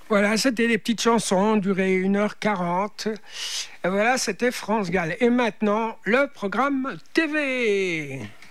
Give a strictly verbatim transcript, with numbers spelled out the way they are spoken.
Voilà, c'était des petites chansons, durées une heure quarante. Et voilà, c'était France Gall. Et maintenant, le programme T V.